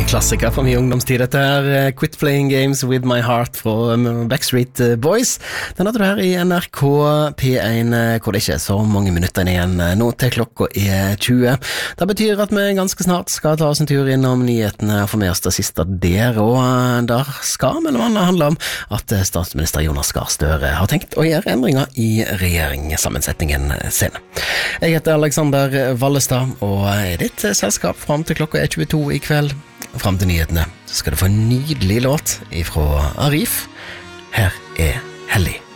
klassiker fra min ungdomstid. Dette er Quit Playing Games With My Heart fra Backstreet Boys. Den hadde du her i NRK P1, hvor det ikke er så mange minutter igjen nå til klokka er 20. Det betyr at vi ganske snart skal ta oss en tur innom nyhetene og få med oss det siste der, og der skal mellom annet handle om at statsminister Jonas Gahr Støre har tenkt å gjøre endringer i regjeringssammensetningen sin. Jeg heter Alexander Vallestad, og er ditt selskap frem til klokka er 22 i kveld. Frem til nyhetene så skal du få en nydelig låt ifra Arif. Her er Hellig.